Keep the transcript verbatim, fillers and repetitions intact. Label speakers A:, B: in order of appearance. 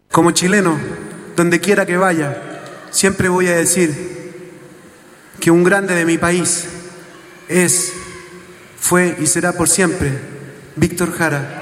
A: Como chileno, donde quiera que vaya, siempre voy a decir que un grande de mi país es, fue y será por siempre Víctor Jara.